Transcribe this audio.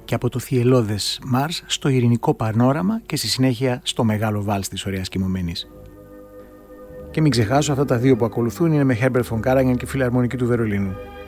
και από το θυελώδες Μάρς στο ειρηνικό πανόραμα και στη συνέχεια στο μεγάλο βάλς της ωραίας κοιμωμένης. Και μην ξεχάσω, αυτά τα δύο που ακολουθούν είναι με Herbert von Karajan και Φιλαρμονική του Βερολίνου.